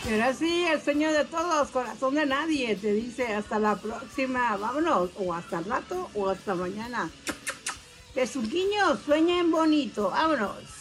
Y ahora sí, el sueño de todos, corazón de nadie, te dice hasta la próxima, vámonos, o hasta el rato, o hasta mañana. Que sus niños sueñen bonito, vámonos.